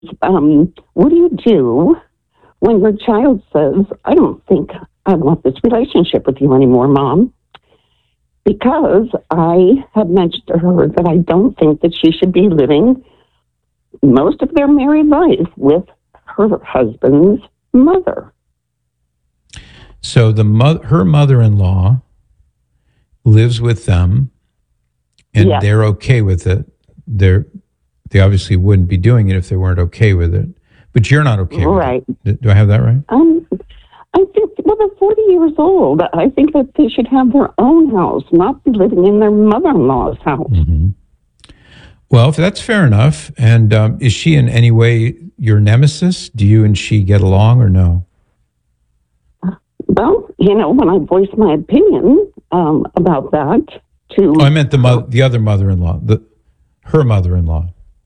what do you do when your child says, I don't think I want this relationship with you anymore, Mom? Because I have mentioned to her that I don't think that she should be living most of their married life with her husband's mother. So her mother-in-law lives with them, and Yes. they're okay with it. They obviously wouldn't be doing it if they weren't okay with it. But you're not okay with Right. it. Do I have that right? I think, well, they're 40 years old. I think that they should have their own house, not be living in their mother-in-law's house. Mm-hmm. Well, if that's fair enough. And is she in any way your nemesis? Do you and she get along or no? Well, when I voice my opinion about that to... Oh, I meant the other mother-in-law, her mother-in-law.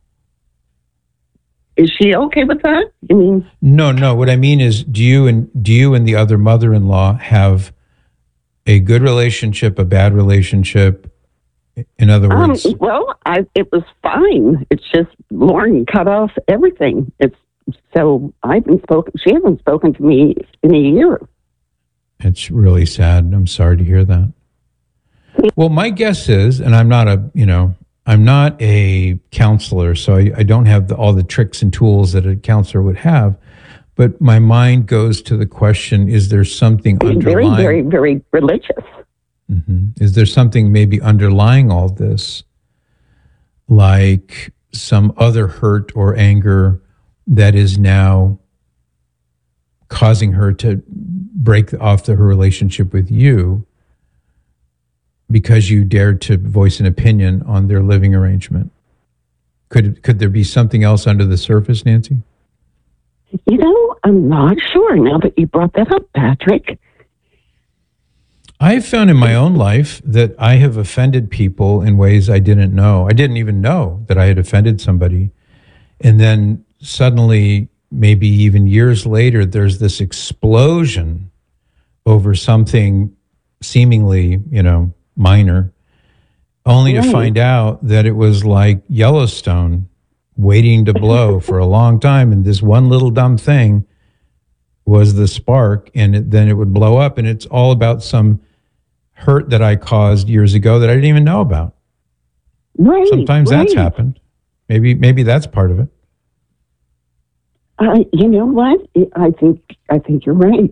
Is she okay with that? I mean... No. What I mean is, do you and the other mother-in-law have a good relationship, a bad relationship? In other words... it was fine. It's just Lauren cut off everything. So she hasn't spoken to me in a year. It's really sad. I'm sorry to hear that. Well, my guess is, and I'm not a counselor, so I don't have all the tricks and tools that a counselor would have, but my mind goes to the question, is there something underlying? Very, very, very religious. Mm-hmm. Is there something maybe underlying all this, like some other hurt or anger that is now causing her to break off her relationship with you because you dared to voice an opinion on their living arrangement? Could there be something else under the surface, Nancy? I'm not sure now that you brought that up, Patrick. I've found in my own life that I have offended people in ways I didn't know. I didn't even know that I had offended somebody. And then suddenly, maybe even years later, there's this explosion over something seemingly, minor, only to find out that it was like Yellowstone waiting to blow for a long time. And this one little dumb thing was the spark, and then it would blow up. And it's all about some hurt that I caused years ago that I didn't even know about. Right. Sometimes that's happened. Maybe that's part of it. You know what? I think you're right.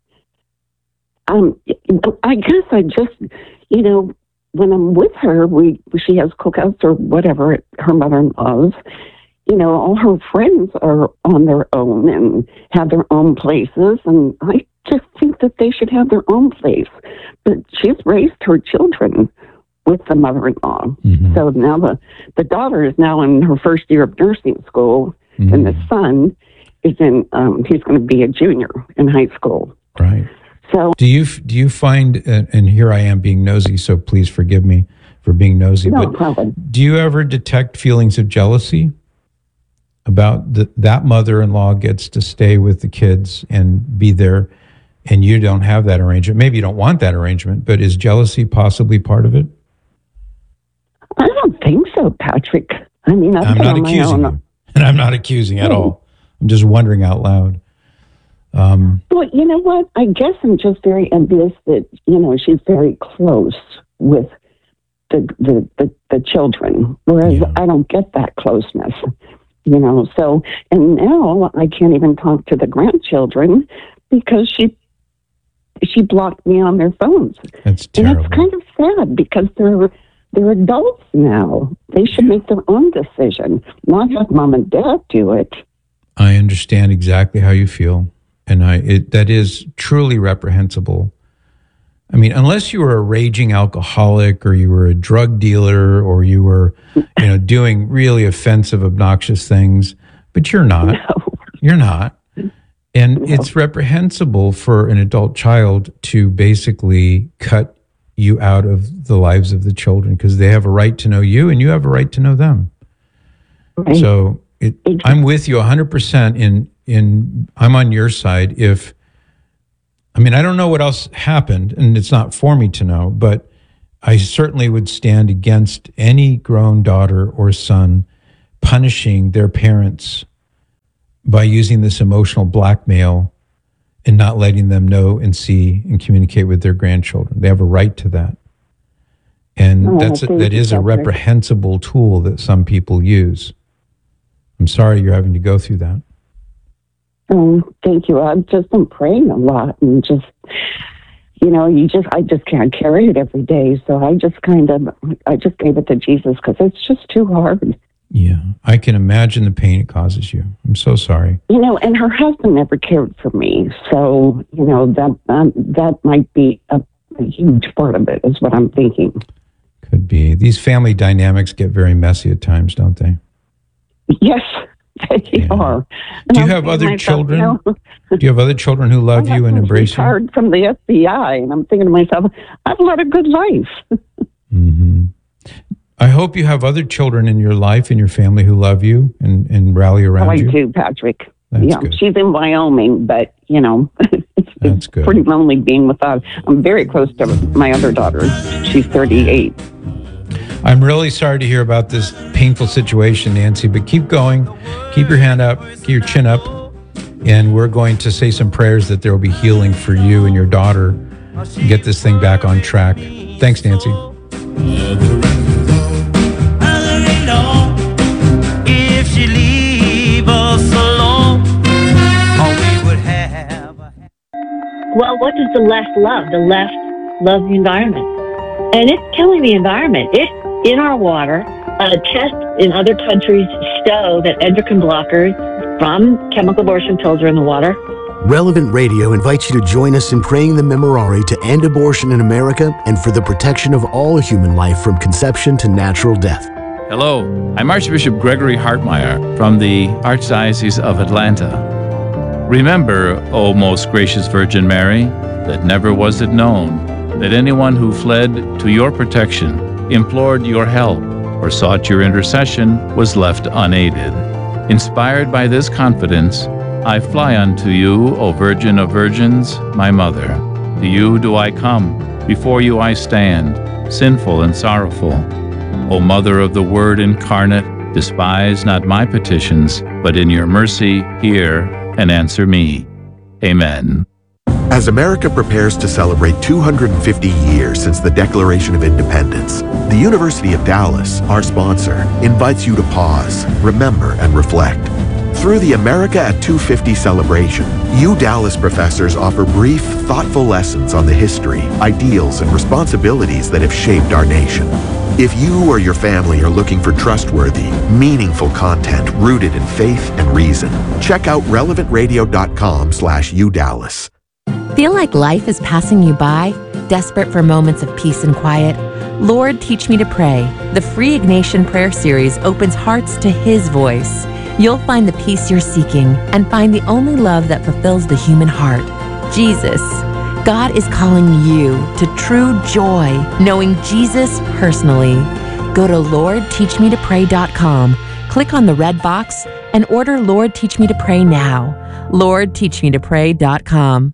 I guess I just, when I'm with her, she has cookouts or whatever at her mother-in-law's. All her friends are on their own and have their own places, and I just think that they should have their own place. But she's raised her children with the mother-in-law. Mm-hmm. So now the daughter is now in her first year of nursing school, mm-hmm. and the son is he's going to be a junior in high school. Right. So do you find, and here I am being nosy, so please forgive me for being nosy, no but problem. Do you ever detect feelings of jealousy about that mother-in-law gets to stay with the kids and be there, and you don't have that arrangement? Maybe you don't want that arrangement, but is jealousy possibly part of it? I don't think so, Patrick. I mean, I'm not accusing you, and I'm not accusing at all. I'm just wondering out loud. Well, you know what? I guess I'm just very envious that, she's very close with the children, whereas I don't get that closeness, So, and now I can't even talk to the grandchildren because she blocked me on their phones. That's terrible. And it's kind of sad because they're adults now. They should make their own decision, not have mom and dad do it. I understand exactly how you feel. And that is truly reprehensible. I mean, unless you were a raging alcoholic or you were a drug dealer or you were, doing really offensive, obnoxious things, but you're not. No. You're not. And it's reprehensible for an adult child to basically cut you out of the lives of the children because they have a right to know you and you have a right to know them. Right. So I'm with you 100% I'm on your side. I don't know what else happened, and it's not for me to know, but I certainly would stand against any grown daughter or son punishing their parents by using this emotional blackmail and not letting them know and see and communicate with their grandchildren. They have a right to that. And that is a reprehensible tool that some people use. I'm sorry you're having to go through that. Thank you. I've just been praying a lot and just, I just can't carry it every day. So I just gave it to Jesus because it's just too hard. Yeah, I can imagine the pain it causes you. I'm so sorry. And her husband never cared for me. So, that might be a huge part of it is what I'm thinking. Could be. These family dynamics get very messy at times, don't they? Yes, they are. Do you have other children? Do you have other children who love you and embrace you? I'm retired from the FBI, and I'm thinking to myself, I've led a good life. Mm-hmm. I hope you have other children in your life, in your family who love you and rally around you. I do, Patrick. That's good. She's in Wyoming, but, it's good. Pretty lonely being without. I'm very close to my other daughter. She's 38. I'm really sorry to hear about this painful situation, Nancy, but keep going. Keep your hand up, keep your chin up, and we're going to say some prayers that there will be healing for you and your daughter. Get this thing back on track. Thanks, Nancy. If she leave us alone, all we would have. Well, what does the left love? The left loves the environment. And it's killing the environment. It's in our water. Tests in other countries show that endocrine blockers from chemical abortion pills are in the water. Relevant Radio invites you to join us in praying the Memorare to end abortion in America and for the protection of all human life from conception to natural death. Hello, I'm Archbishop Gregory Hartmeyer from the Archdiocese of Atlanta. Remember, O most gracious Virgin Mary, that never was it known that anyone who fled to your protection, implored your help, or sought your intercession was left unaided. Inspired by this confidence, I fly unto you, O Virgin of Virgins, my Mother. To you do I come, before you I stand, sinful and sorrowful. O Mother of the Word incarnate, despise not my petitions, but in your mercy hear and answer me. Amen. As America prepares to celebrate 250 years since the Declaration of Independence, the University of Dallas, our sponsor, invites you to pause, remember, and reflect. Through the America at 250 celebration, Dallas professors offer brief, thoughtful lessons on the history, ideals, and responsibilities that have shaped our nation. If you or your family are looking for trustworthy, meaningful content rooted in faith and reason, check out relevantradio.com/UDallas. Feel like life is passing you by? Desperate for moments of peace and quiet? Lord, Teach Me to Pray. The free Ignatian Prayer Series opens hearts to His voice. You'll find the peace you're seeking and find the only love that fulfills the human heart, Jesus. God is calling you to true joy, knowing Jesus personally. Go to LordTeachMeToPray.com, click on the red box, and order Lord Teach Me to Pray now. LordTeachMeToPray.com.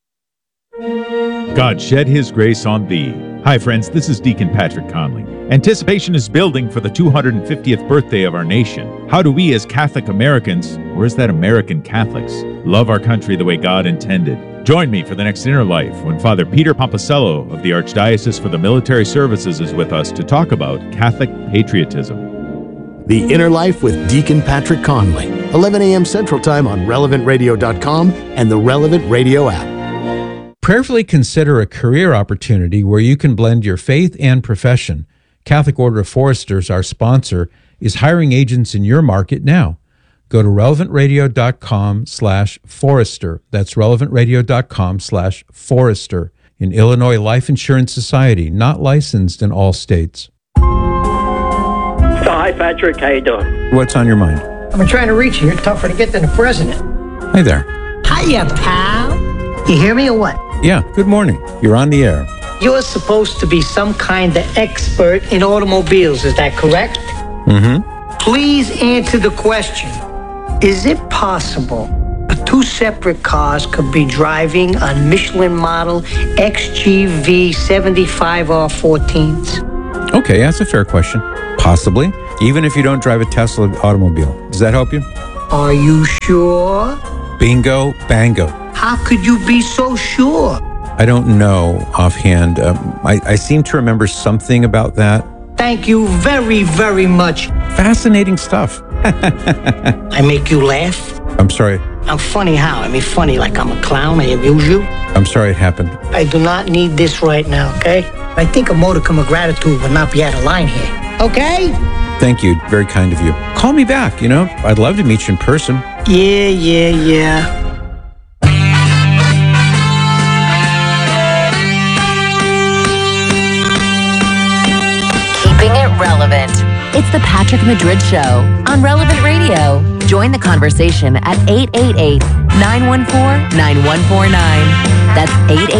God shed His grace on thee. Hi friends, this is Deacon Patrick Conley. Anticipation is building for the 250th birthday of our nation. How do we as Catholic Americans, or is that American Catholics, love our country the way God intended? Join me for the next Inner Life when Father Peter Pomposello of the Archdiocese for the Military Services is with us to talk about Catholic patriotism. The Inner Life with Deacon Patrick Conley, 11 a.m. Central Time on RelevantRadio.com and the Relevant Radio app. Prayerfully consider a career opportunity where you can blend your faith and profession. Catholic Order of Foresters, our sponsor, is hiring agents in your market now. Go to relevantradio.com/Forester. That's relevantradio.com/Forester. In Illinois Life Insurance Society, not licensed in all states. So, hi, Patrick. How you doing? What's on your mind? I've been trying to reach you. You're tougher to get than the president. Hi there. Hiya, pal. You hear me or what? Yeah, good morning. You're on the air. You're supposed to be some kind of expert in automobiles, is that correct? Mm-hmm. Please answer the question. Is it possible two separate cars could be driving on Michelin model XGV 75R14s? Okay, that's a fair question. Possibly. Even if you don't drive a Tesla automobile. Does that help you? Are you sure? Bingo, bango. How could you be so sure? I don't know offhand. I seem to remember something about that. Thank you very, very much. Fascinating stuff. I make you laugh? I'm sorry. I'm funny how? I mean, funny like I'm a clown. I amuse you? I'm sorry it happened. I do not need this right now, okay? I think a modicum of gratitude would not be out of line here. Okay? Thank you. Very kind of you. Call me back, I'd love to meet you in person. Yeah. Keeping it relevant. It's the Patrick Madrid Show on Relevant Radio. Join the conversation at 888-914-9149. That's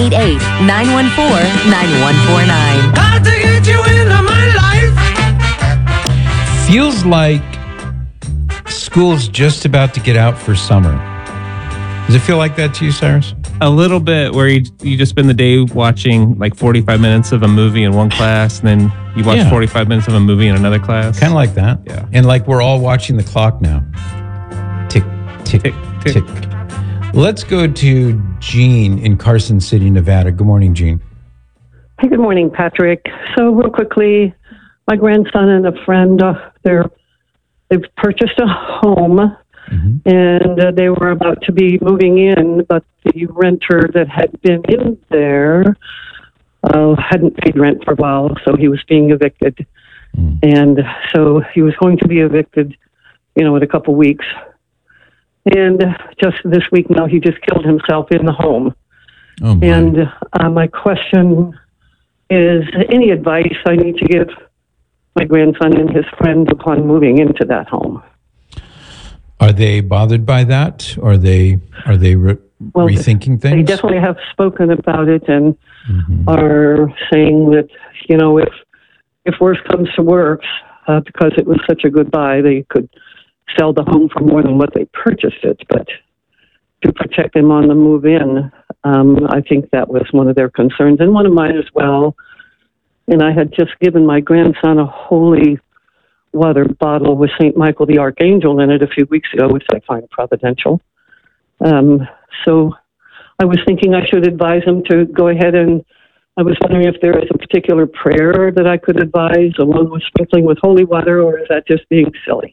888-914-9149. Hard to get you into my life. Feels like school's just about to get out for summer. Does it feel like that to you, Cyrus? A little bit, where you just spend the day watching like 45 minutes of a movie in one class, and then you watch 45 minutes of a movie in another class. Kind of like that. Yeah. And like we're all watching the clock now. Tick, tick, tick, tick. Let's go to Gene in Carson City, Nevada. Good morning, Gene. Hey, good morning, Patrick. So real quickly, my grandson and a friend, they've purchased a home. And they were about to be moving in, but the renter that had been in there hadn't paid rent for a while, so he was being evicted. And so he was going to be evicted, in a couple weeks. And just this week now, he just killed himself in the home. Oh, my. And my question is, any advice I need to give my grandson and his friend upon moving into that home? Are they bothered by that? Are they rethinking things? They definitely have spoken about it and are saying that, if worse comes to worse, because it was such a good buy, they could sell the home for more than what they purchased it. But to protect them on the move in, I think that was one of their concerns and one of mine as well. And I had just given my grandson a holy water bottle with St. Michael the Archangel in it a few weeks ago, which I find providential. So I was thinking I should advise him to go ahead, and I was wondering if there is a particular prayer that I could advise along with sprinkling with holy water, or is that just being silly?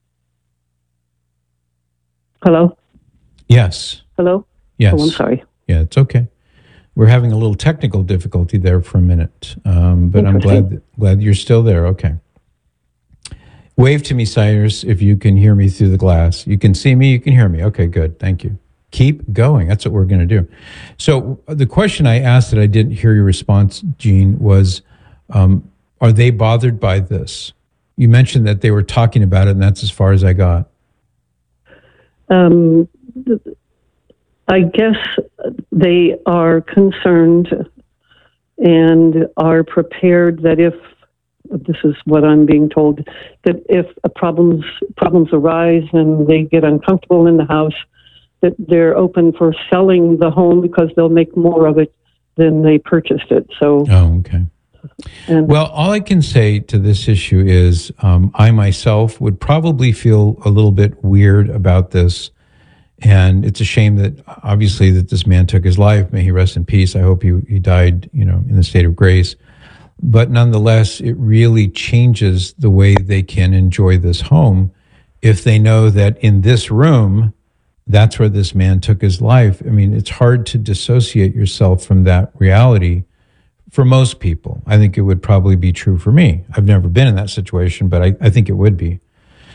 Hello? Yes. Hello? Yes. Oh, I'm sorry. Yeah, it's okay. We're having a little technical difficulty there for a minute, but I'm glad you're still there. Okay. Wave to me, Cyrus, if you can hear me through the glass. You can see me, you can hear me. Okay, good. Thank you. Keep going. That's what we're going to do. So the question I asked that I didn't hear your response, Gene, was, are they bothered by this? You mentioned that they were talking about it, and that's as far as I got. I guess they are concerned and are prepared that if, this is what I'm being told, that if problems arise and they get uncomfortable in the house, that they're open for selling the home because they'll make more of it than they purchased it. So, okay. Well, all I can say to this issue is I myself would probably feel a little bit weird about this. And it's a shame that obviously that this man took his life. May he rest in peace. I hope he died, in the state of grace. But nonetheless, it really changes the way they can enjoy this home if they know that in this room, that's where this man took his life. I mean, it's hard to dissociate yourself from that reality for most people. I think it would probably be true for me. I've never been in that situation, but I think it would be.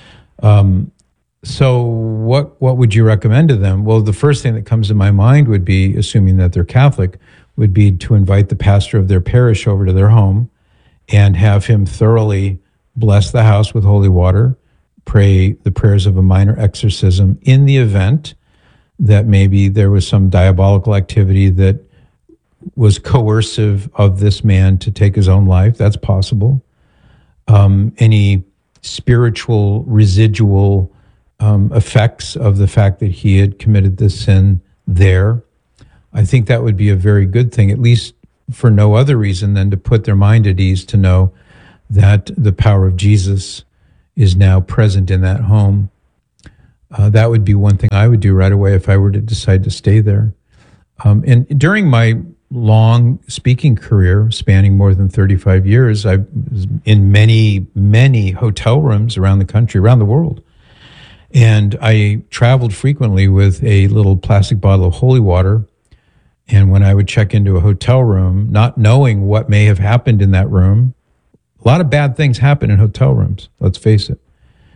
So what would you recommend to them? Well, the first thing that comes to my mind would be, assuming that they're Catholic, would be to invite the pastor of their parish over to their home and have him thoroughly bless the house with holy water, pray the prayers of a minor exorcism in the event that maybe there was some diabolical activity that was coercive of this man to take his own life. That's possible. Any spiritual residual effects of the fact that he had committed this sin there. I think that would be a very good thing, at least for no other reason than to put their mind at ease to know that the power of Jesus is now present in that home. that would be one thing I would do right away if I were to decide to stay there. And during my long speaking career, spanning more than 35 years, I was in many, many hotel rooms around the country, around the world. And I traveled frequently with a little plastic bottle of holy water. And when I would check into a hotel room, not knowing what may have happened in that room, a lot of bad things happen in hotel rooms, let's face it.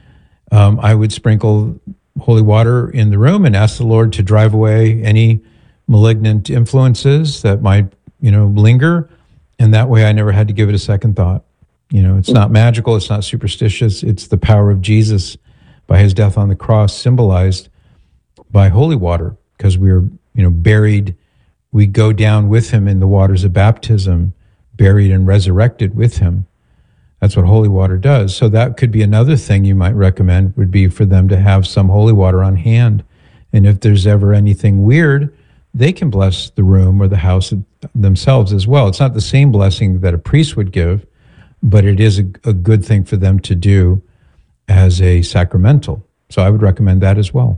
I would sprinkle holy water in the room and ask the Lord to drive away any malignant influences that might, linger. And that way I never had to give it a second thought. It's not magical. It's not superstitious. It's the power of Jesus by his death on the cross, symbolized by holy water, because we are, buried. We go down with him in the waters of baptism, buried and resurrected with him. That's what holy water does. So that could be another thing you might recommend, would be for them to have some holy water on hand. And if there's ever anything weird, they can bless the room or the house themselves as well. It's not the same blessing that a priest would give, but it is a good thing for them to do as a sacramental. So I would recommend that as well.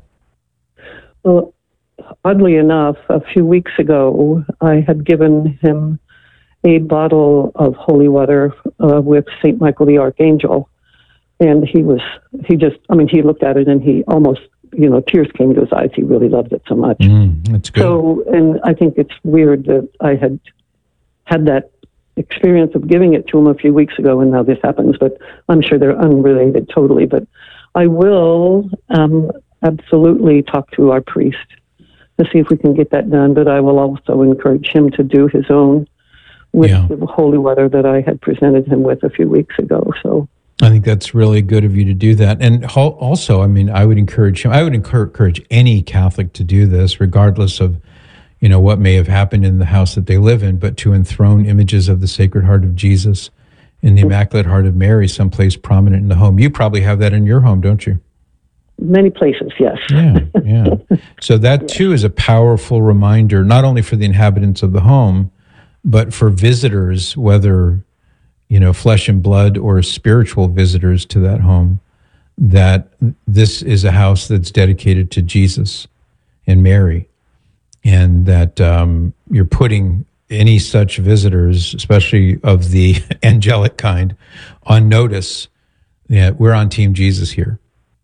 Well, oddly enough, a few weeks ago, I had given him a bottle of holy water with St. Michael the Archangel. And he looked at it and he almost, tears came to his eyes. He really loved it so much. That's good. So, and I think it's weird that I had that experience of giving it to him a few weeks ago, and now this happens, but I'm sure they're unrelated totally. But I will absolutely talk to our priest to see if we can get that done, but I will also encourage him to do his own with the holy water that I had presented him with a few weeks ago. So I think that's really good of you to do that. And also, I would encourage him, I would encourage any Catholic to do this, regardless of what may have happened in the house that they live in, but to enthrone images of the Sacred Heart of Jesus and the Immaculate Heart of Mary someplace prominent in the home. You probably have that in your home, don't you? Many places, yes. Yeah. So that too is a powerful reminder, not only for the inhabitants of the home, but for visitors, whether, flesh and blood or spiritual visitors to that home, that this is a house that's dedicated to Jesus and Mary. And that you're putting any such visitors, especially of the angelic kind, on notice. Yeah, we're on Team Jesus here.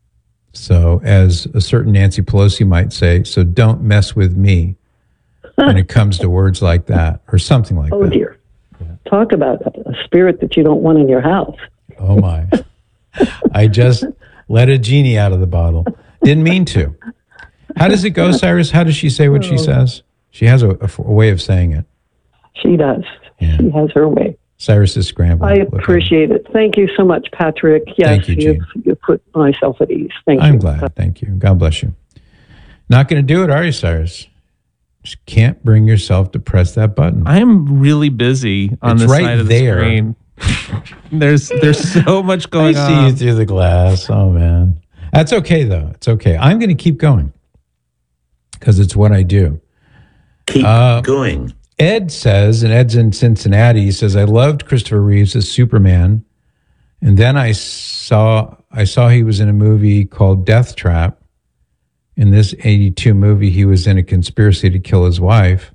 So as a certain Nancy Pelosi might say, so don't mess with me when it comes to words like that or something like that. Oh, dear. Yeah. Talk about a spirit that you don't want in your house. Oh, my. I just let a genie out of the bottle. Didn't mean to. How does it go, Cyrus? How does she say what she says? She has a way of saying it. She does. Yeah. She has her way. Cyrus is scrambling. I appreciate it. Thank you so much, Patrick. Yes, thank you, Jean. You put myself at ease. Thank you. I'm glad. Thank you. God bless you. Not going to do it, are you, Cyrus? Just can't bring yourself to press that button. I am really busy on the side of the screen. There's so much going on. I see you through the glass. Oh, man. That's okay, though. It's okay. I'm going to keep going because it's what I do. Keep going. Ed says, and Ed's in Cincinnati, he says, I loved Christopher Reeves as Superman. And then I saw he was in a movie called Death Trap. In this 82 movie, he was in a conspiracy to kill his wife.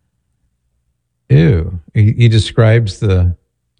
Ew. He describes that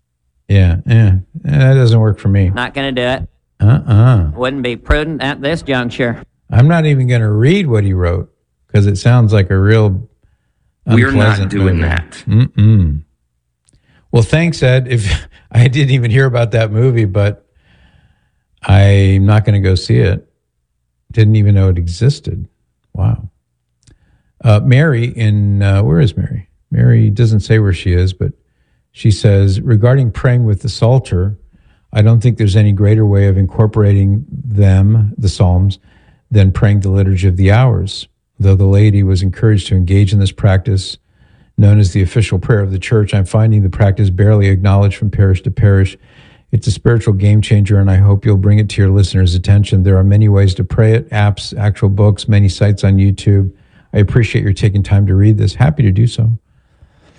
doesn't work for me. Not going to do it. Wouldn't be prudent at this juncture. I'm not even going to read what he wrote because it sounds like a real We're not doing movie. that. Mm-mm. Well, thanks, Ed. If I didn't even hear about that movie, but I'm not going to go see it. Didn't even know it existed. Wow. Mary where is Mary? Mary doesn't say where she is, but she says, regarding praying with the Psalter, I don't think there's any greater way of incorporating them, the Psalms, than praying the Liturgy of the Hours. Though the laity was encouraged to engage in this practice, known as the official prayer of the church, I'm finding the practice barely acknowledged from parish to parish. It's a spiritual game changer, and I hope you'll bring it to your listeners' attention. There are many ways to pray it, apps, actual books, many sites on YouTube. I appreciate your taking time to read this. Happy to do so.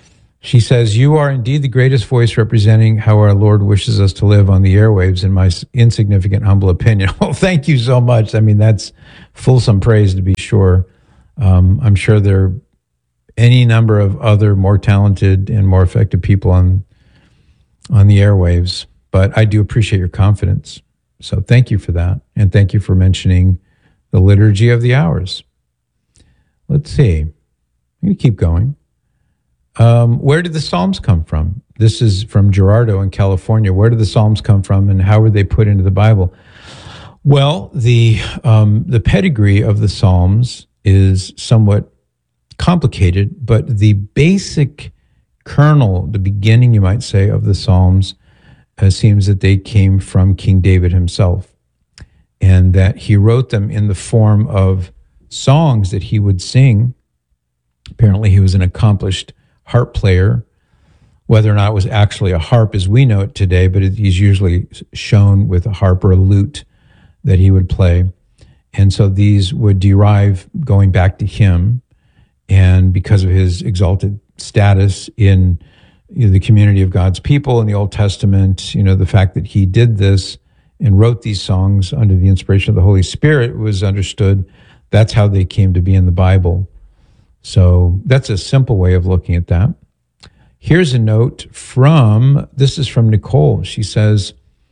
She says, you are indeed the greatest voice representing how our Lord wishes us to live on the airwaves, in my insignificant, humble opinion. Well, thank you so much. I mean, that's fulsome praise, to be sure. I'm sure there are any number of other more talented and more effective people on the airwaves, but I do appreciate your confidence. So thank you for that. And thank you for mentioning the Liturgy of the Hours. Let's see. I'm going to keep going. Where did the Psalms come from? This is from Gerardo in California. Where did the Psalms come from, and how were they put into the Bible? Well, the pedigree of the Psalms is somewhat complicated, but the basic kernel, the beginning, you might say, of the Psalms seems that they came from King David himself, and that he wrote them in the form of songs that he would sing. Apparently, he was an accomplished harp player, whether or not it was actually a harp as we know it today, but he's usually shown with a harp or a lute that he would play. And so these would derive going back to him, and because of his exalted status in the community of God's people in the Old Testament, the fact that he did this and wrote these songs under the inspiration of the Holy Spirit was understood. That's how they came to be in the Bible. So that's a simple way of looking at that. Here's a note this is from Nicole. She says,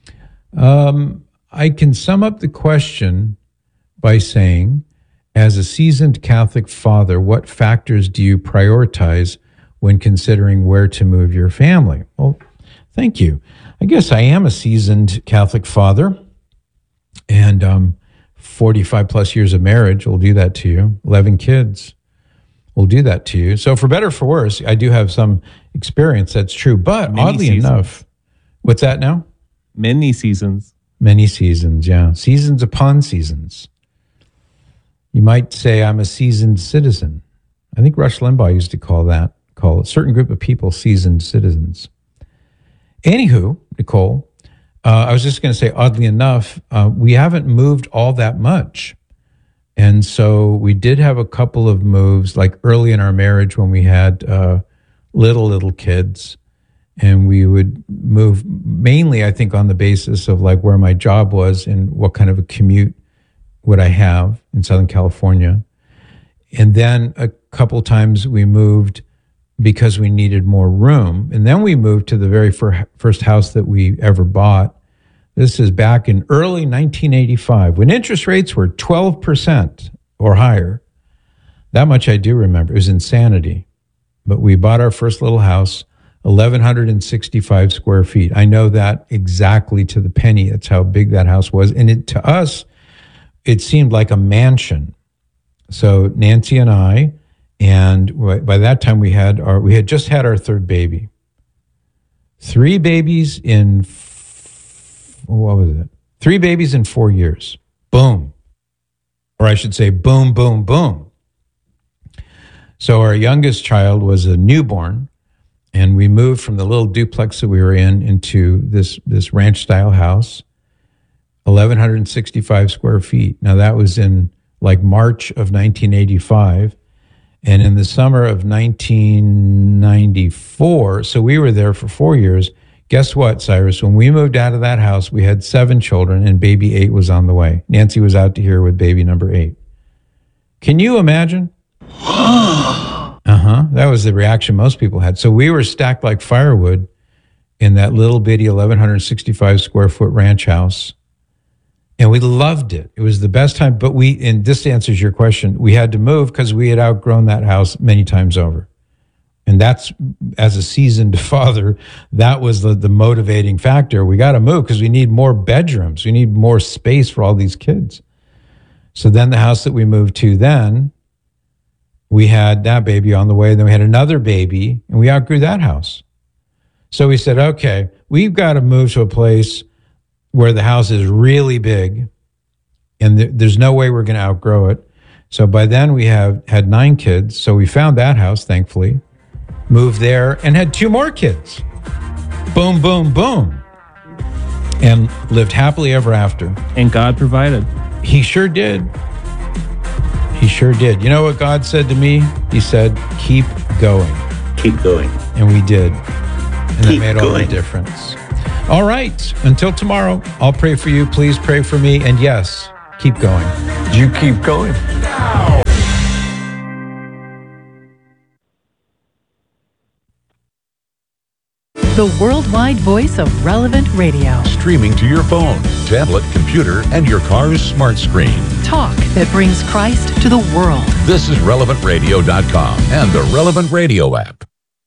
I can sum up the question by saying, as a seasoned Catholic father, what factors do you prioritize when considering where to move your family? Well, thank you. I guess I am a seasoned Catholic father, and 45 plus years of marriage will do that to you. 11 kids will do that to you. So for better or for worse, I do have some experience, that's true. But oddly enough, what's that now? Many seasons. Many seasons, yeah. Seasons upon seasons. You might say I'm a seasoned citizen. I think Rush Limbaugh used to call a certain group of people seasoned citizens. Anywho, Nicole, I was just going to say, oddly enough, we haven't moved all that much. And so we did have a couple of moves, like early in our marriage when we had little kids, and we would move mainly, I think, on the basis of like where my job was and what kind of a commute would I have in Southern California. And then a couple times we moved because we needed more room. And then we moved to the very first house that we ever bought. This is back in early 1985, when interest rates were 12% or higher. That much I do remember. It was insanity. But we bought our first little house, 1,165 square feet. I know that exactly to the penny. That's how big that house was. And to us, it seemed like a mansion. So Nancy and I, and by that time we had just had our third baby. 3 babies in 3 babies in 4 years. Boom. Or I should say boom, boom, boom. So our youngest child was a newborn, and we moved from the little duplex that we were in into this ranch-style house, 1,165 square feet. Now, that was in like March of 1985. And in the summer of 1994, so we were there for 4 years. Guess what, Cyrus? When we moved out of that house, we had 7 children, and baby 8 was on the way. Nancy was out to here with baby number 8. Can you imagine? That was the reaction most people had. So we were stacked like firewood in that little bitty 1,165 square foot ranch house. And we loved it. It was the best time. But and this answers your question, we had to move because we had outgrown that house many times over. And that's, as a seasoned father, that was the motivating factor. We got to move because we need more bedrooms. We need more space for all these kids. So then the house that we moved to then, we had that baby on the way. Then we had another baby, and we outgrew that house. So we said, okay, we've got to move to a place where the house is really big, and there's no way we're going to outgrow it. So by then we had 9 kids. So we found that house, thankfully, moved there, and had 2 more kids. Boom, boom, boom. And lived happily ever after. And God provided. He sure did. He sure did. You know what God said to me? He said, keep going. Keep going. And we did. And that made all the difference. All right. Until tomorrow, I'll pray for you. Please pray for me. And yes, keep going. You keep going. The worldwide voice of Relevant Radio. Streaming to your phone, tablet, computer, and your car's smart screen. Talk that brings Christ to the world. This is RelevantRadio.com and the Relevant Radio app.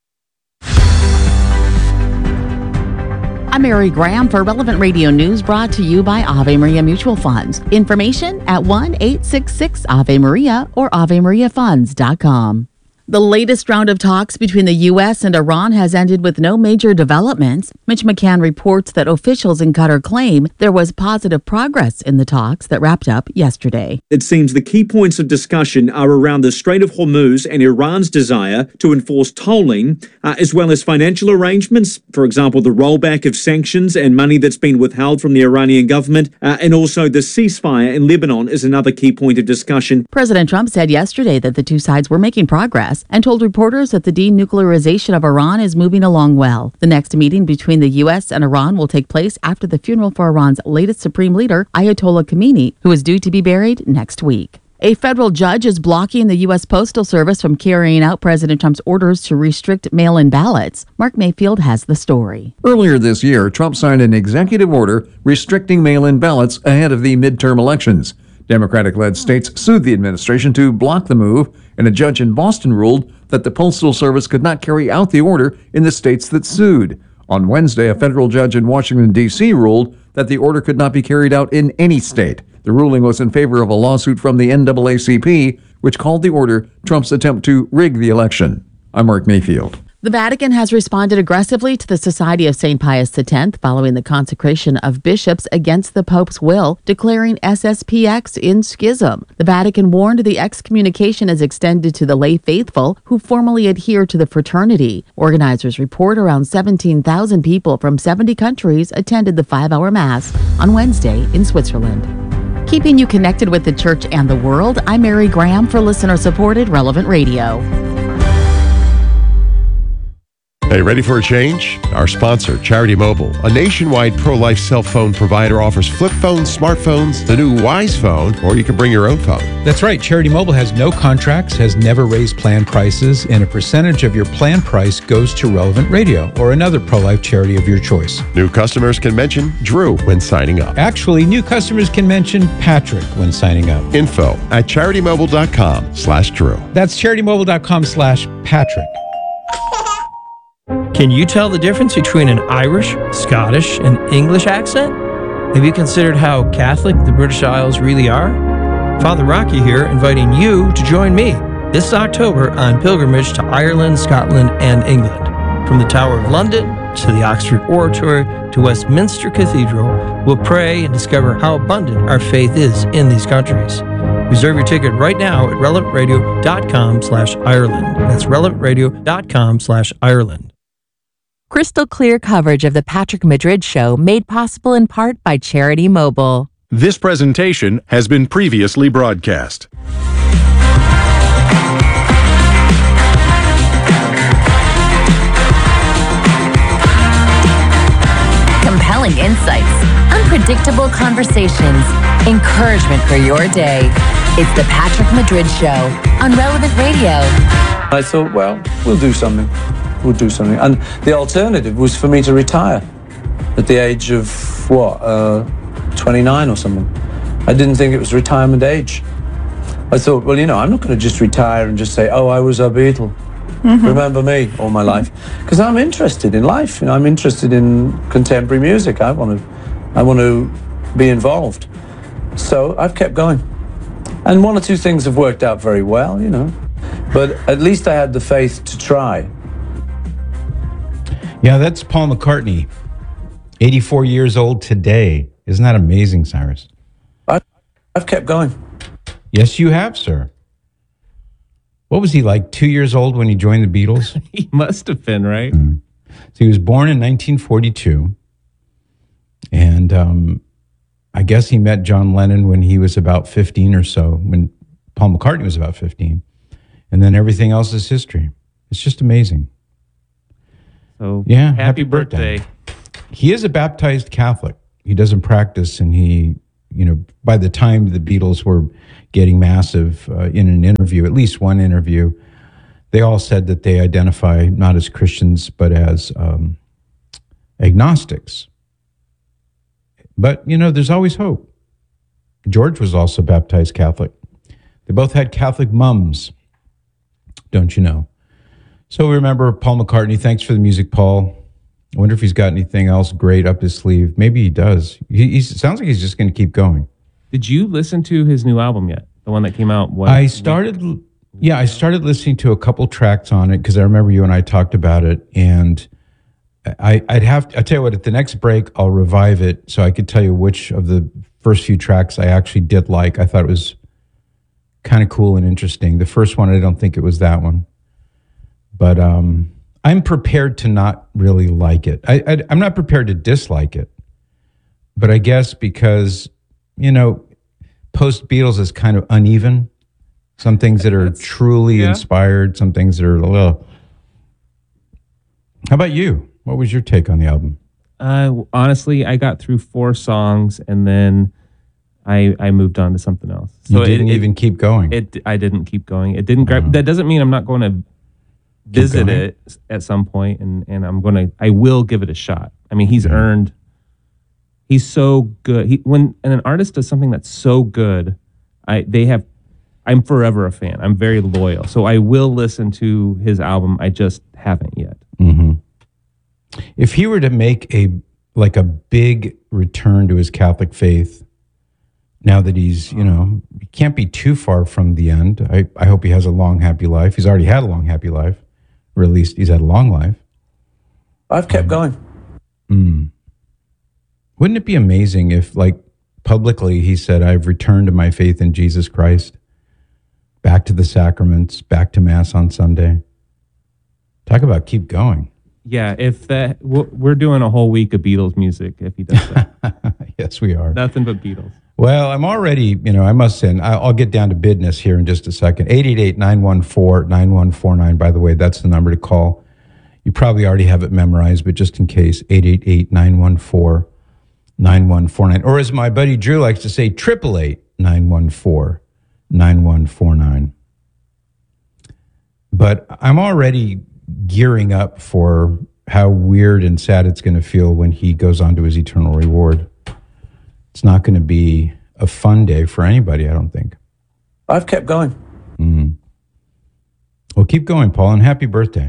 I'm Mary Graham for Relevant Radio News, brought to you by Ave Maria Mutual Funds. Information at 1-866-AVE-MARIA or AveMariaFunds.com. The latest round of talks between the U.S. and Iran has ended with no major developments. Mitch McCann reports that officials in Qatar claim there was positive progress in the talks that wrapped up yesterday. It seems the key points of discussion are around the Strait of Hormuz and Iran's desire to enforce tolling, as well as financial arrangements, for example, the rollback of sanctions and money that's been withheld from the Iranian government, and also the ceasefire in Lebanon is another key point of discussion. President Trump said yesterday that the two sides were making progress and told reporters that the denuclearization of Iran is moving along well. The next meeting between the U.S. and Iran will take place after the funeral for Iran's latest supreme leader, Ayatollah Khamenei, who is due to be buried next week. A federal judge is blocking the U.S. Postal Service from carrying out President Trump's orders to restrict mail-in ballots. Mark Mayfield has the story. Earlier this year, Trump signed an executive order restricting mail-in ballots ahead of the midterm elections. Democratic-led states sued the administration to block the move, and a judge in Boston ruled that the Postal Service could not carry out the order in the states that sued. On Wednesday, a federal judge in Washington, D.C. ruled that the order could not be carried out in any state. The ruling was in favor of a lawsuit from the NAACP, which called the order Trump's attempt to rig the election. I'm Mark Mayfield. The Vatican has responded aggressively to the Society of St. Pius X following the consecration of bishops against the Pope's will, declaring SSPX in schism. The Vatican warned the excommunication is extended to the lay faithful who formally adhere to the fraternity. Organizers report around 17,000 people from 70 countries attended the 5-hour Mass on Wednesday in Switzerland. Keeping you connected with the church and the world, I'm Mary Graham for listener-supported Relevant Radio. Hey, ready for a change? Our sponsor, Charity Mobile, a nationwide pro-life cell phone provider, offers flip phones, smartphones, the new Wise phone, or you can bring your own phone. That's right. Charity Mobile has no contracts, has never raised plan prices, and a percentage of your plan price goes to Relevant Radio or another pro-life charity of your choice. New customers can mention Drew when signing up. Actually, new customers can mention Patrick when signing up. Info at CharityMobile.com/Drew. That's CharityMobile.com/Patrick. Can you tell the difference between an Irish, Scottish, and English accent? Have you considered how Catholic the British Isles really are? Father Rocky here, inviting you to join me this October on pilgrimage to Ireland, Scotland, and England. From the Tower of London to the Oxford Oratory to Westminster Cathedral, we'll pray and discover how abundant our faith is in these countries. Reserve your ticket right now at relevantradio.com/Ireland. That's relevantradio.com/Ireland. Crystal clear coverage of the Patrick Madrid Show, made possible in part by Charity Mobile. This presentation has been previously broadcast. Compelling insights, unpredictable conversations, encouragement for your day. It's the Patrick Madrid Show on Relevant Radio. I thought, well, we'll do something. We'll do something. And the alternative was for me to retire at the age of, 29 or something. I didn't think it was retirement age. I thought, well, I'm not going to just retire and just say, oh, I was a Beatle. Remember me all my life. Because I'm interested in life. I'm interested in contemporary music. I want to be involved. So I've kept going. And one or two things have worked out very well, But at least I had the faith to try. Yeah, that's Paul McCartney, 84 years old today. Isn't that amazing, Cyrus? I've kept going. Yes, you have, sir. What was he, like 2 years old when he joined the Beatles? He must have been, right? Mm-hmm. So he was born in 1942. And I guess he met John Lennon when he was about 15 or so, when Paul McCartney was about 15. And then everything else is history. It's just amazing. So yeah, happy birthday. He is a baptized Catholic. He doesn't practice, and he, by the time the Beatles were getting massive in an interview, at least one interview, they all said that they identify not as Christians, but as agnostics. But, there's always hope. George was also baptized Catholic. They both had Catholic mums, don't you know? So we remember Paul McCartney. Thanks for the music, Paul. I wonder if he's got anything else great up his sleeve. Maybe he does. He sounds like he's just going to keep going. Did you listen to his new album yet? The one that came out? I started listening to a couple tracks on it because I remember you and I talked about it. And I'll tell you what, at the next break, I'll revive it so I could tell you which of the first few tracks I actually did like. I thought it was kind of cool and interesting. The first one, I don't think it was that one. But I'm prepared to not really like it. I'm not prepared to dislike it. But I guess because, post-Beatles is kind of uneven. Some things that are truly inspired, some things that are a little... How about you? What was your take on the album? Honestly, I got through 4 songs and then I moved on to something else. So you didn't even keep going. I didn't keep going. It didn't grab. That doesn't mean I'm not going to visit it at some point, and I will give it a shot. I mean, he's so good. When an artist does something that's so good, I'm forever a fan. I'm very loyal. So I will listen to his album. I just haven't yet. Mm-hmm. If he were to make a big return to his Catholic faith, now that he's, he can't be too far from the end. I hope he has a long, happy life. He's already had a long, happy life. Or at least he's had a long life. I've kept going. Wouldn't it be amazing if, publicly he said, I've returned to my faith in Jesus Christ, back to the sacraments, back to Mass on Sunday. Talk about keep going. Yeah, we're doing a whole week of Beatles music if he does that. Yes, we are. Nothing but Beatles. Well, I'm already, I must say, I'll get down to business here in just a second. 888-914-9149, by the way, that's the number to call. You probably already have it memorized, but just in case, 888-914-9149. Or as my buddy Drew likes to say, 888-914-9149. But I'm already gearing up for how weird and sad it's going to feel when he goes on to his eternal reward. It's not going to be a fun day for anybody, I don't think. I've kept going. Mm-hmm. Well, keep going, Paul, and happy birthday.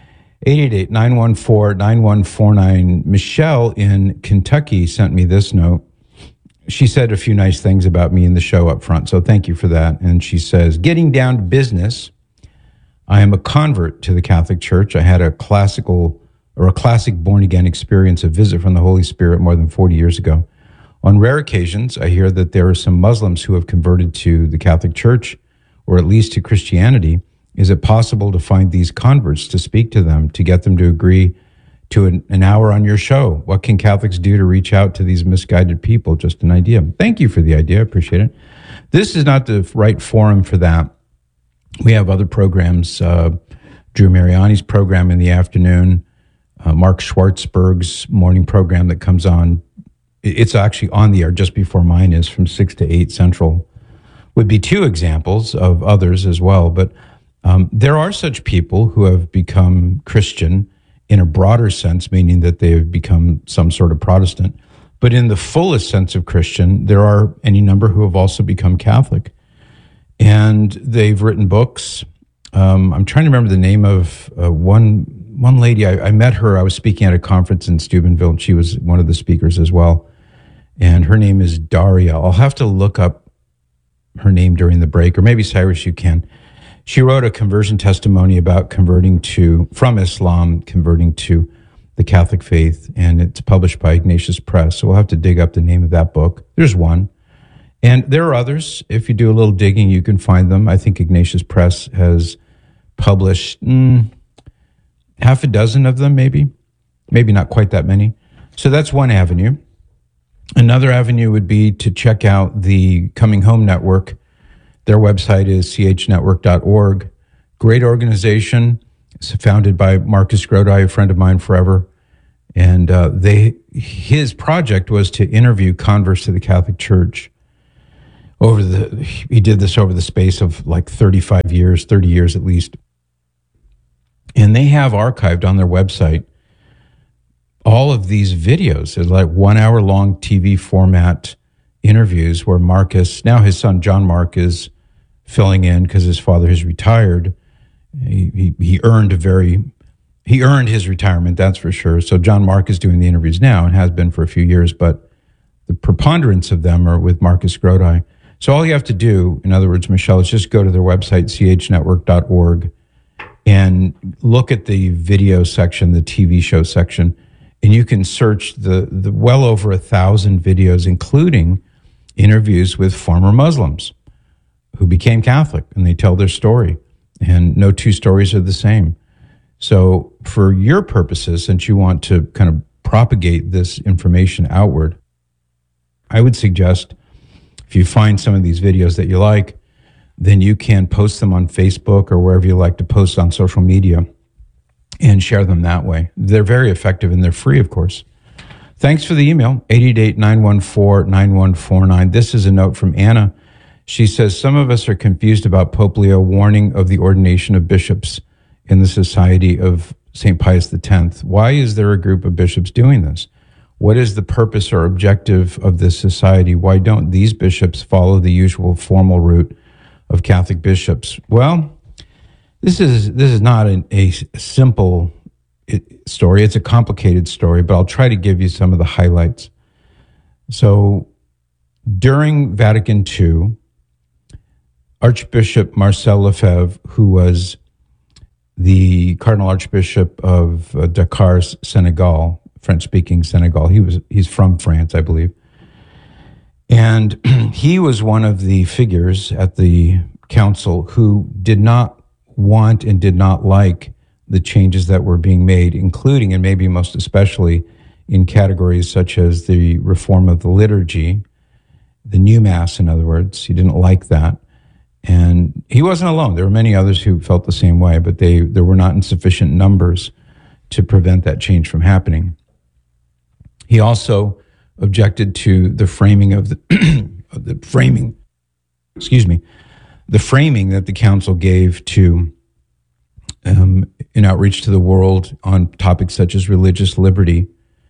888-914-9149. Michelle in Kentucky sent me this note. She said a few nice things about me in the show up front, so thank you for that. And she says, getting down to business, I am a convert to the Catholic Church. I had a classic born-again experience, a visit from the Holy Spirit more than 40 years ago. On rare occasions, I hear that there are some Muslims who have converted to the Catholic Church, or at least to Christianity. Is it possible to find these converts, to speak to them, to get them to agree to an hour on your show? What can Catholics do to reach out to these misguided people? Just an idea. Thank you for the idea. I appreciate it. This is not the right forum for that. We have other programs. Drew Mariani's program in the afternoon, Mark Schwartzberg's morning program that comes on. It's actually on the air just before mine is, from 6 to 8 Central. Would be 2 examples of others as well. But there are such people who have become Christian in a broader sense, meaning that they have become some sort of Protestant. But in the fullest sense of Christian, there are any number who have also become Catholic. And they've written books. I'm trying to remember the name of one lady. I met her. I was speaking at a conference in Steubenville. She was one of the speakers as well. And her name is Daria. I'll have to look up her name during the break, or maybe Cyrus, you can. She wrote a conversion testimony about converting from Islam, converting to the Catholic faith, and it's published by Ignatius Press. So we'll have to dig up the name of that book. There's one. And there are others. If you do a little digging, you can find them. I think Ignatius Press has published half a dozen of them, maybe not quite that many. So that's one avenue. Another avenue would be to check out the Coming Home Network. Their website is chnetwork.org. Great organization. It's founded by Marcus Grodi, a friend of mine forever. And his project was to interview converts to the Catholic Church. He did this over the space of like 30 years at least. And they have archived on their website all of these videos. There's like 1 hour long TV format interviews where Marcus, now his son John Mark, is filling in because his father has retired. He earned his retirement, that's for sure. So John Mark is doing the interviews now and has been for a few years, but the preponderance of them are with Marcus Grodi. So all you have to do, in other words, Michelle, is just go to their website, chnetwork.org, and look at the video section, the TV show section, and you can search the well over 1,000 videos, including interviews with former Muslims who became Catholic, and they tell their story. And no two stories are the same. So for your purposes, since you want to kind of propagate this information outward, I would suggest if you find some of these videos that you like, then you can post them on Facebook or wherever you like to post on social media and share them that way. They're very effective and they're free, of course. Thanks for the email, 888-914-9149. This is a note from Anna. She says, some of us are confused about Pope Leo warning of the ordination of bishops in the Society of St. Pius X. Why is there a group of bishops doing this? What is the purpose or objective of this society? Why don't these bishops follow the usual formal route of Catholic bishops? Well, this is not a simple story. It's a complicated story, but I'll try to give you some of the highlights. So during Vatican II, Archbishop Marcel Lefebvre, who was the Cardinal Archbishop of Dakar, Senegal, French-speaking Senegal. He's from France, I believe. And he was one of the figures at the council who did not want and did not like the changes that were being made, including, and maybe most especially, in categories such as the reform of the liturgy, the new Mass, in other words. He didn't like that. And he wasn't alone. There were many others who felt the same way, but there were not in sufficient numbers to prevent that change from happening. He also objected to the framing of the framing that the council gave to in outreach to the world on topics such as religious liberty,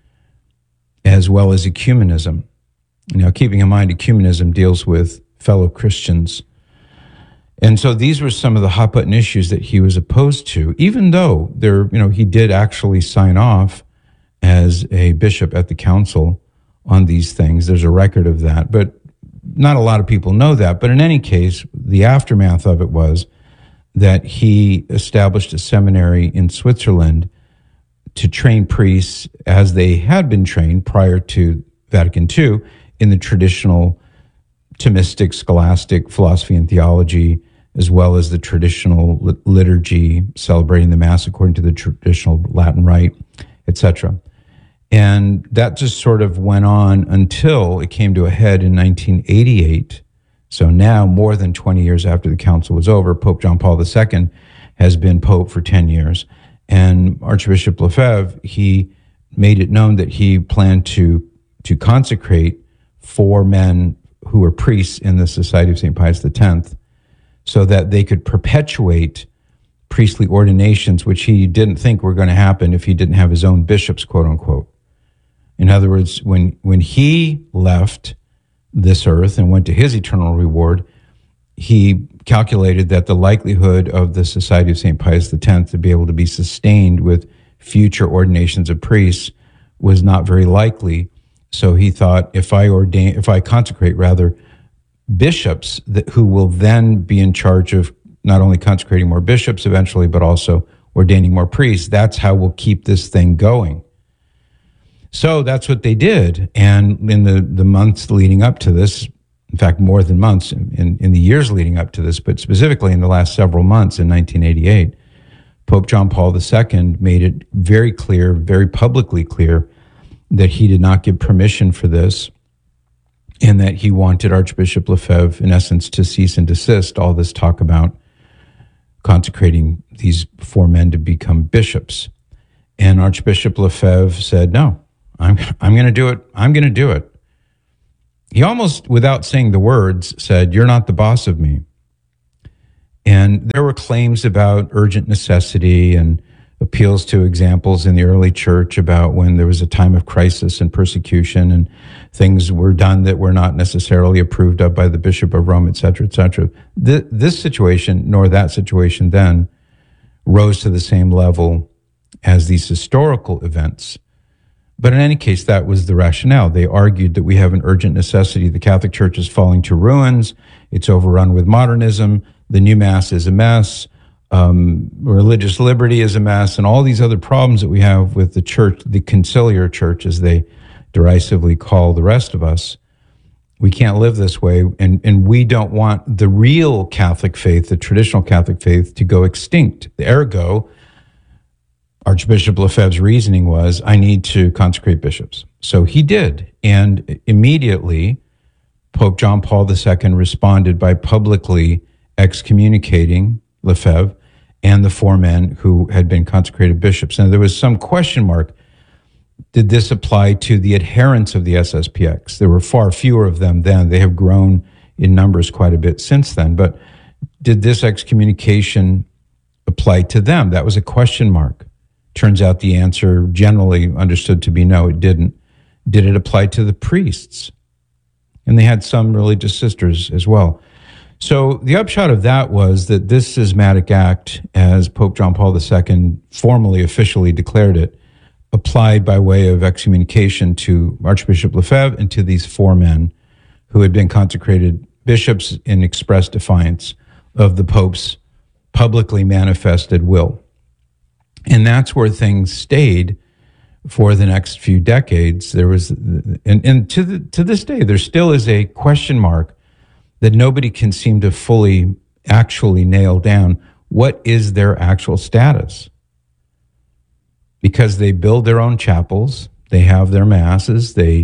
as well as ecumenism. Now, keeping in mind, ecumenism deals with fellow Christians. And so these were some of the hot button issues that he was opposed to, even though he did actually sign off as a bishop at the council on these things. There's a record of that, but not a lot of people know that. But in any case, the aftermath of it was that he established a seminary in Switzerland to train priests as they had been trained prior to Vatican II in the traditional Thomistic, scholastic philosophy and theology, as well as the traditional liturgy, celebrating the Mass according to the traditional Latin rite, etc. And that just sort of went on until it came to a head in 1988. So now, more than 20 years after the council was over, Pope John Paul II has been Pope for 10 years. And Archbishop Lefebvre, he made it known that he planned to consecrate 4 men who were priests in the Society of St. Pius X, so that they could perpetuate priestly ordinations, which he didn't think were going to happen if he didn't have his own bishops, quote unquote. In other words, when he left this earth and went to his eternal reward, he calculated that the likelihood of the Society of St. Pius X to be able to be sustained with future ordinations of priests was not very likely. So he thought, if I consecrate bishops who will then be in charge of not only consecrating more bishops eventually, but also ordaining more priests, that's how we'll keep this thing going. So that's what they did. And in the months leading up to this, in fact, more than months, in the years leading up to this, but specifically in the last several months in 1988, Pope John Paul II made it very clear, very publicly clear, that he did not give permission for this, and that he wanted Archbishop Lefebvre, in essence, to cease and desist all this talk about consecrating these 4 men to become bishops. And Archbishop Lefebvre said, no, I'm going to do it. I'm going to do it. He almost, without saying the words, said, you're not the boss of me. And there were claims about urgent necessity and appeals to examples in the early church about when there was a time of crisis and persecution and things were done that were not necessarily approved of by the Bishop of Rome, et cetera, et cetera. This situation, nor that situation then, rose to the same level as these historical events. But in any case, that was the rationale. They argued that we have an urgent necessity. The Catholic Church is falling to ruins. It's overrun with modernism. The new Mass is a mess. Religious liberty is a mess. And all these other problems that we have with the church, the conciliar church, as they derisively call the rest of us. We can't live this way. And we don't want the real Catholic faith, the traditional Catholic faith, to go extinct. Ergo, Archbishop Lefebvre's reasoning was, I need to consecrate bishops. So he did. And immediately, Pope John Paul II responded by publicly excommunicating Lefebvre and the 4 men who had been consecrated bishops. Now, there was some question mark. Did this apply to the adherents of the SSPX? There were far fewer of them then. They have grown in numbers quite a bit since then. But did this excommunication apply to them? That was a question mark. Turns out the answer generally understood to be no, it didn't. Did it apply to the priests? And they had some religious sisters as well. So the upshot of that was that this schismatic act, as Pope John Paul II formally, officially declared it, applied by way of excommunication to Archbishop Lefebvre and to these 4 men who had been consecrated bishops in express defiance of the Pope's publicly manifested will. And that's where things stayed for the next few decades. There was, and to this day, there still is a question mark that nobody can seem to fully actually nail down. What is their actual status? Because they build their own chapels, they have their masses, they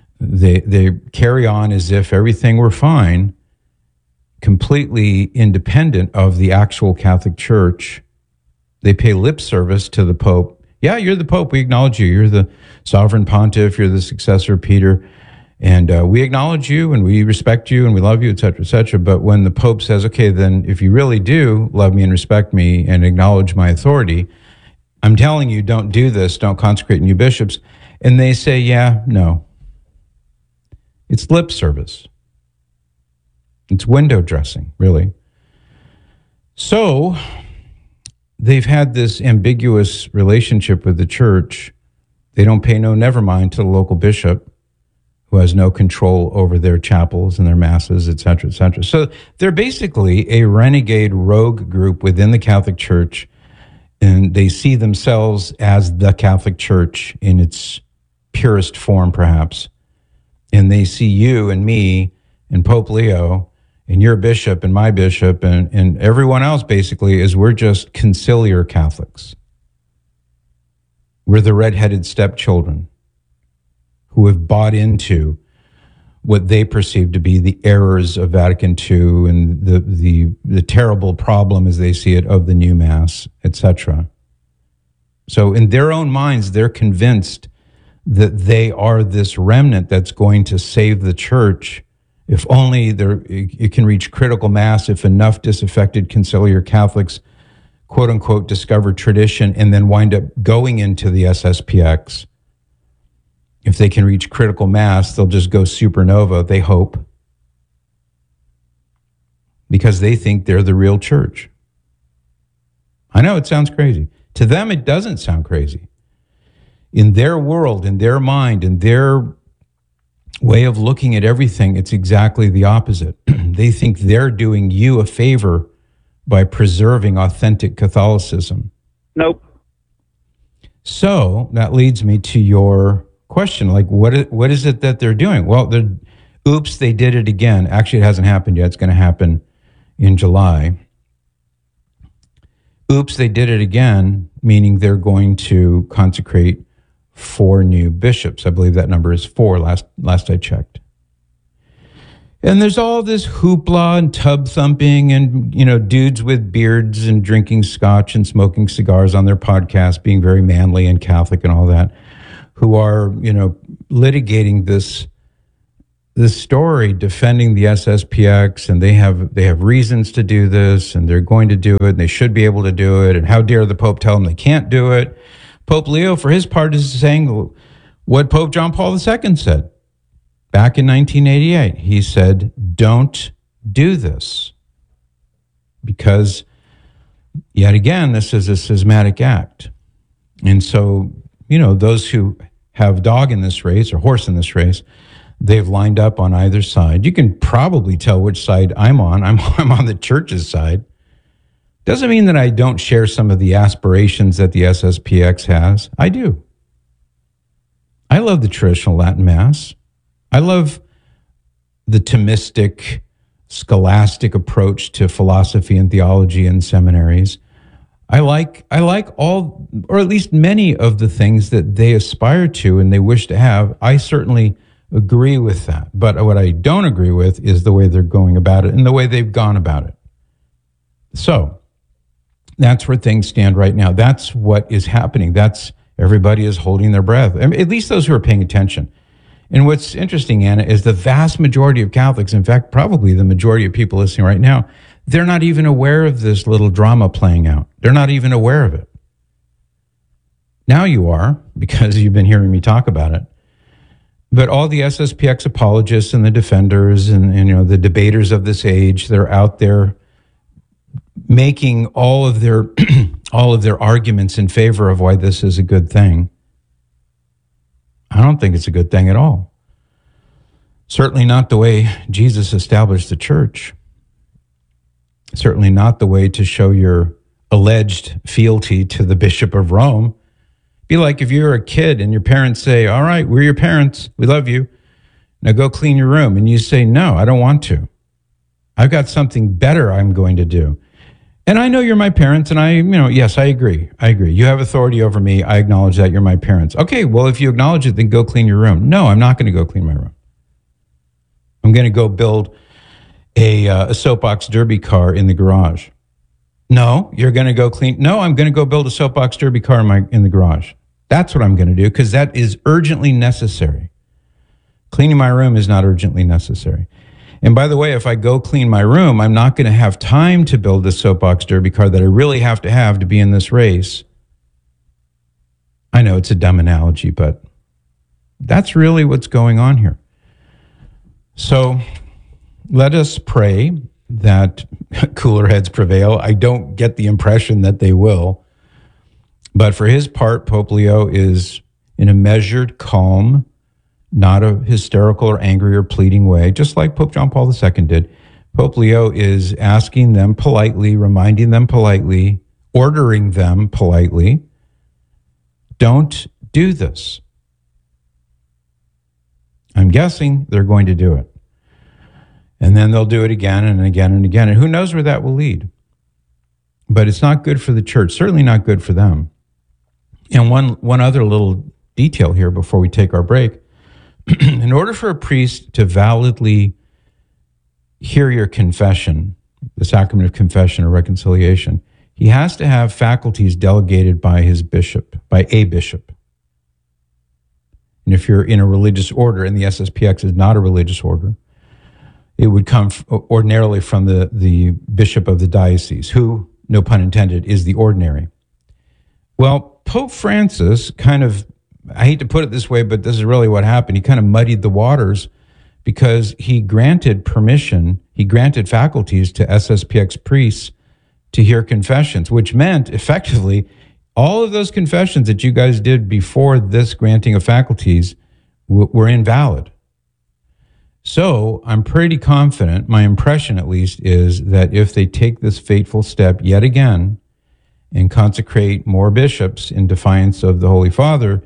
carry on as if everything were fine, completely independent of the actual Catholic Church. They pay lip service to the Pope. Yeah, you're the Pope. We acknowledge you. You're the sovereign pontiff. You're the successor of Peter. And we acknowledge you and we respect you and we love you, et cetera, et cetera. But when the Pope says, okay, then if you really do love me and respect me and acknowledge my authority, I'm telling you, don't do this. Don't consecrate new bishops. And they say, yeah, no. It's lip service. It's window dressing, really. So they've had this ambiguous relationship with the church. They don't pay no never mind to the local bishop who has no control over their chapels and their masses, et cetera, et cetera. So they're basically a renegade rogue group within the Catholic Church, and they see themselves as the Catholic Church in its purest form, perhaps. And they see you and me and Pope Leo and your bishop and my bishop and everyone else basically as we're just conciliar Catholics. We're the red-headed stepchildren who have bought into what they perceive to be the errors of Vatican II and the terrible problem, as they see it, of the new Mass, etc. So in their own minds, they're convinced that they are this remnant that's going to save the church. If only it can reach critical mass, if enough disaffected conciliar Catholics, quote unquote, discover tradition and then wind up going into the SSPX. If they can reach critical mass, they'll just go supernova, they hope, because they think they're the real church. I know it sounds crazy. To them, it doesn't sound crazy. In their world, in their mind, in their way of looking at everything, it's exactly the opposite. They think they're doing you a favor by preserving authentic Catholicism. Nope. So that leads me to your question, like what is it that they're doing? Well, they did it again. Actually, it hasn't happened yet. It's going to happen in July. They did it again, meaning they're going to consecrate 4 new bishops. I believe that number is 4 last I checked. And there's all this hoopla and tub thumping and, dudes with beards and drinking scotch and smoking cigars on their podcast, being very manly and Catholic and all that, who are, litigating this story, defending the SSPX, and they have reasons to do this, and they're going to do it, and they should be able to do it, and how dare the Pope tell them they can't do it. Pope Leo, for his part, is saying what Pope John Paul II said. Back in 1988, he said, don't do this. Because, yet again, this is a schismatic act. And so, those who have dog in this race or horse in this race, they've lined up on either side. You can probably tell which side I'm on. I'm on the church's side. Doesn't mean that I don't share some of the aspirations that the SSPX has. I do. I love the traditional Latin Mass. I love the Thomistic, scholastic approach to philosophy and theology in seminaries. I like all, or at least many of the things that they aspire to and they wish to have. I certainly agree with that. But what I don't agree with is the way they're going about it and the way they've gone about it. So that's where things stand right now. That's what is happening. Everybody is holding their breath. I mean, at least those who are paying attention. And what's interesting, Anna, is the vast majority of Catholics, in fact, probably the majority of people listening right now, they're not even aware of this little drama playing out. They're not even aware of it. Now you are, because you've been hearing me talk about it. But all the SSPX apologists and the defenders and the debaters of this age, they're out there making all of their arguments in favor of why this is a good thing. I don't think it's a good thing at all. Certainly not the way Jesus established the church. Certainly not the way to show your alleged fealty to the Bishop of Rome. Be like if you're a kid and your parents say, all right, we're your parents, we love you, now go clean your room. And you say, no, I don't want to. I've got something better I'm going to do. And I know you're my parents, and yes, I agree. You have authority over me. I acknowledge that you're my parents. Okay, well, if you acknowledge it, then go clean your room. No, I'm not going to go clean my room. I'm going to go build a soapbox derby car in the garage. No, you're going to go clean. No, I'm going to go build a soapbox derby car in the garage. That's what I'm going to do, because that is urgently necessary. Cleaning my room is not urgently necessary. And by the way, if I go clean my room, I'm not going to have time to build this soapbox derby car that I really have to be in this race. I know it's a dumb analogy, but that's really what's going on here. So let us pray that cooler heads prevail. I don't get the impression that they will. But for his part, Pope Leo is in a measured, calm, not a hysterical or angry or pleading way, just like Pope John Paul II did. Pope Leo is asking them politely, reminding them politely, ordering them politely, don't do this. I'm guessing they're going to do it. And then they'll do it again and again and again. And who knows where that will lead. But it's not good for the church, certainly not good for them. And one other little detail here before we take our break. In order for a priest to validly hear your confession, the sacrament of confession or reconciliation, he has to have faculties delegated by his bishop, by a bishop. And if you're in a religious order, and the SSPX is not a religious order, it would come ordinarily from the bishop of the diocese, who, no pun intended, is the ordinary. Well, Pope Francis kind of, I hate to put it this way, but this is really what happened. He kind of muddied the waters because he granted permission, he granted faculties to SSPX priests to hear confessions, which meant effectively all of those confessions that you guys did before this granting of faculties were invalid. So I'm pretty confident, my impression at least, is that if they take this fateful step yet again and consecrate more bishops in defiance of the Holy Father,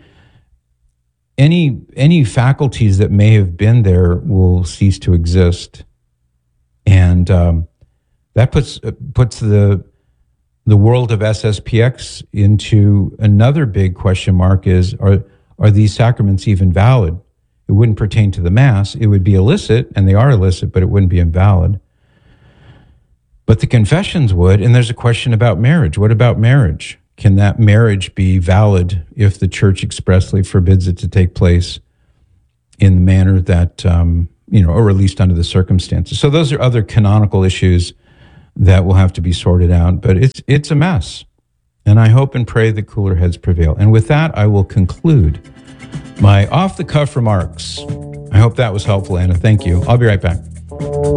any faculties that may have been there will cease to exist. And that puts the world of SSPX into another big question mark: is are these sacraments even valid? It wouldn't pertain to the Mass. It would be illicit, and they are illicit, but it wouldn't be invalid. But the confessions would, and there's a question about marriage. What about marriage? Can that marriage be valid if the church expressly forbids it to take place in the manner that, or at least under the circumstances? So those are other canonical issues that will have to be sorted out, but it's a mess. And I hope and pray that cooler heads prevail. And with that, I will conclude my off-the-cuff remarks. I hope that was helpful, Anna. Thank you. I'll be right back.